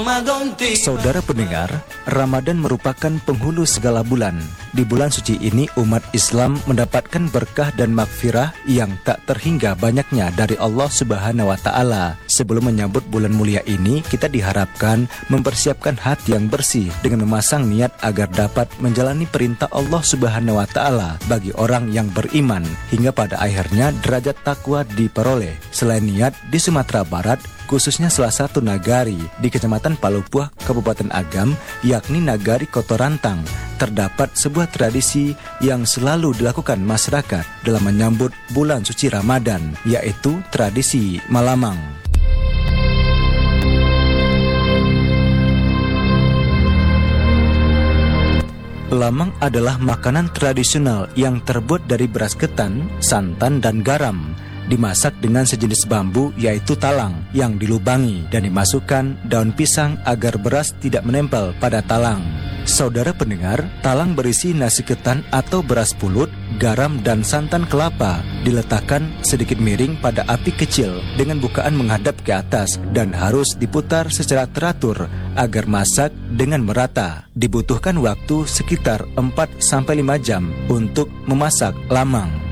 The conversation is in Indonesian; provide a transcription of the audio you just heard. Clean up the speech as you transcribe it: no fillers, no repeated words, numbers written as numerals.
Saudara pendengar, Ramadan merupakan penghulu segala bulan. Di bulan suci ini umat Islam mendapatkan berkah dan maghfirah yang tak terhingga banyaknya dari Allah Subhanahu wa Ta'ala. Sebelum menyambut bulan mulia ini, kita diharapkan mempersiapkan hati yang bersih dengan memasang niat agar dapat menjalani perintah Allah Subhanahu wa Ta'ala bagi orang yang beriman, hingga pada akhirnya derajat takwa diperoleh. Selain niat, di Sumatera Barat, khususnya salah satu nagari di Kecamatan Palupuah, Kabupaten Agam, yakni Nagari Kotorantang, terdapat sebuah tradisi yang selalu dilakukan masyarakat dalam menyambut bulan suci Ramadan, yaitu tradisi Malamang. Lamang adalah makanan tradisional yang terbuat dari beras ketan, santan, dan garam. Dimasak dengan sejenis bambu yaitu talang yang dilubangi dan dimasukkan daun pisang agar beras tidak menempel pada talang. Saudara pendengar, talang berisi nasi ketan atau beras pulut, garam dan santan kelapa diletakkan sedikit miring pada api kecil dengan bukaan menghadap ke atas dan harus diputar secara teratur agar masak dengan merata. Dibutuhkan waktu sekitar 4-5 jam untuk memasak lamang.